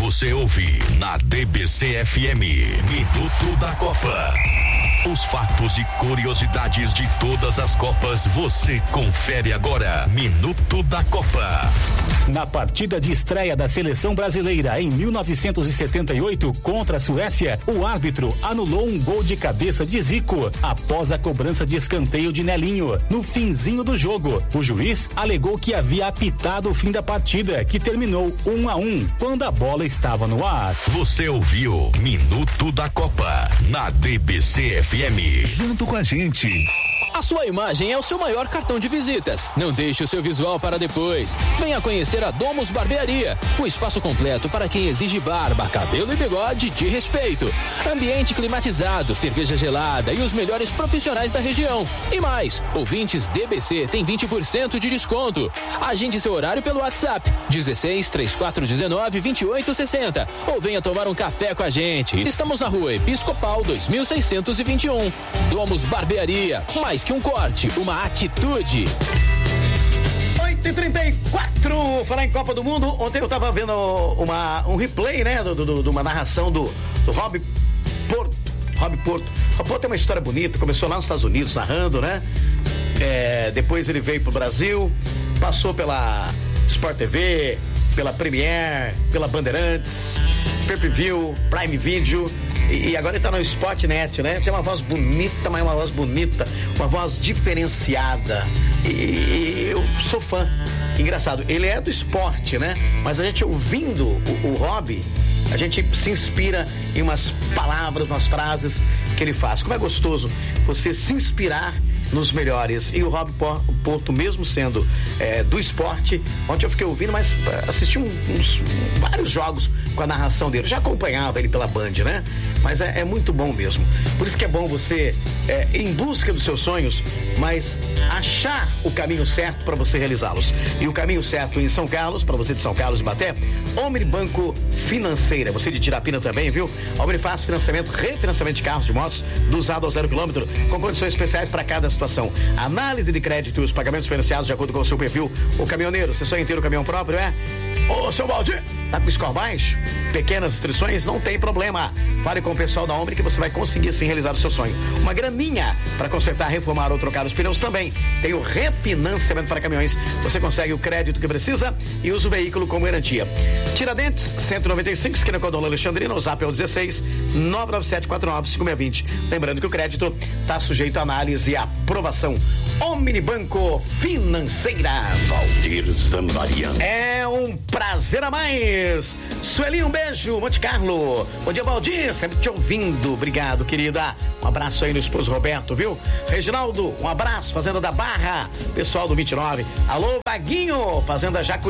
Você ouve na DBC FM, Minuto da Copa. Os fatos e curiosidades de todas as Copas você confere agora. Minuto da Copa. Na partida de estreia da seleção brasileira em 1978 contra a Suécia, o árbitro anulou um gol de cabeça de Zico após a cobrança de escanteio de Nelinho. No finzinho do jogo, o juiz alegou que havia apitado o fim da partida, que terminou 1-1, quando a bola estava no ar. Você ouviu Minuto da Copa na DBC FM. Junto com a gente. A sua imagem é o seu maior cartão de visitas. Não deixe o seu visual para depois. Venha conhecer a Domus Barbearia, o espaço completo para quem exige barba, cabelo e bigode de respeito. Ambiente climatizado, cerveja gelada e os melhores profissionais da região. E mais, ouvintes DBC têm 20% de desconto. Agende seu horário pelo WhatsApp 16 3419 2860 ou venha tomar um café com a gente. Estamos na Rua Episcopal 2621. Domus Barbearia, mais que um corte, uma atitude. 8h34, falar em Copa do Mundo. Ontem eu tava vendo um replay, né, de uma narração do Rob Porto. Rob Porto tem uma história bonita, começou lá nos Estados Unidos narrando, né? Depois ele veio pro Brasil, passou pela Sport TV, pela Premiere, pela Bandeirantes, Pay-Per-View, Prime Video. E agora ele tá no Sportnet, né? Tem uma voz bonita, mas uma voz bonita, uma voz diferenciada. E eu sou fã. Engraçado, ele é do esporte, né? Mas a gente ouvindo o Rob, a gente se inspira em umas palavras, umas frases que ele faz. Como é gostoso você se inspirar nos melhores. E o Rob Porto, mesmo sendo do esporte, ontem eu fiquei ouvindo, mas assisti vários jogos com a narração dele. Já acompanhava ele pela Band, né? Mas é muito bom mesmo. Por isso que é bom você em busca dos seus sonhos, mas achar o caminho certo para você realizá-los. E o caminho certo em São Carlos, para você de São Carlos e Baté, Omni Banco Financeira. Você de Tirapina também, viu? Omni faz financiamento, refinanciamento de carros, de motos, do usado ao 0 km, com condições especiais para cada situação. Análise de crédito e os pagamentos financiados de acordo com o seu perfil. O caminhoneiro, você só inteira o caminhão próprio, Ô, seu Valdir, tá com score baixo? Pequenas restrições? Não tem problema. Fale com o pessoal da Omni que você vai conseguir sim realizar o seu sonho. Uma graninha para consertar, reformar ou trocar os pneus também. Tem o refinanciamento para caminhões. Você consegue o crédito que precisa e usa o veículo como garantia. Tiradentes, 195, esquina com a Dona Alexandrina, o zap é o 16 997495620. Lembrando que o crédito tá sujeito a análise e aprovação. Omni Banco Financeira. Valdir Zanvarian. É um prazer a mais. Suelinho, um beijo. Monte Carlo. Bom dia, Valdir. Sempre te ouvindo. Obrigado, querida. Um abraço aí no esposo Roberto, viu? Reginaldo, um abraço. Fazenda da Barra. Pessoal do 29. Alô, Vaguinho. Fazenda Jacu.